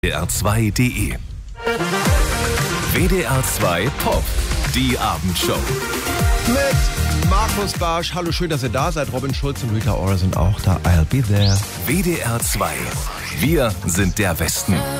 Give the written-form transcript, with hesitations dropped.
WDR2.de. WDR2 Pop, die Abendshow. Mit Markus Barsch. Hallo, schön, dass ihr da seid. Robin Schulz und Rita Ora sind auch da. I'll be there. WDR2. Wir sind der Westen.